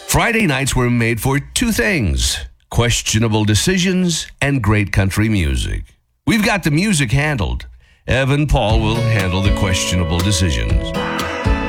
Friday nights were made for two things: questionable decisions and great country music. We've got the music handled. Evan Paul will handle the questionable decisions.